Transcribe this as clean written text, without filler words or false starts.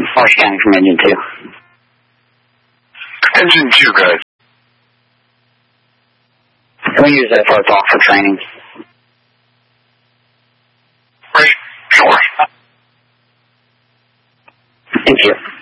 Or scanning from engine 2. Engine 2, guys. Can we use that for a talk for training? Right, sure. Thank you.